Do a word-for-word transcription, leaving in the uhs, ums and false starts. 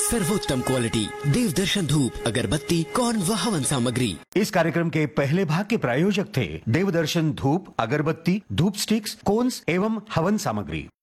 सर्वोत्तम क्वालिटी देवदर्शन धूप अगरबत्ती कौन व हवन सामग्री। इस कार्यक्रम के पहले भाग के प्रायोजक थे देवदर्शन धूप अगरबत्ती धूप स्टिक्स कोन्स एवं हवन सामग्री।